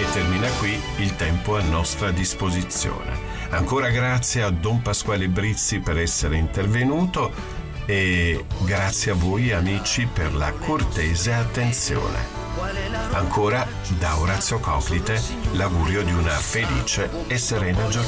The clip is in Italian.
termina qui il tempo a nostra disposizione. Ancora grazie a Don Pasquale Brizzi per essere intervenuto e grazie a voi amici per la cortese attenzione. Ancora da Orazio Coclite l'augurio di una felice e serena giornata.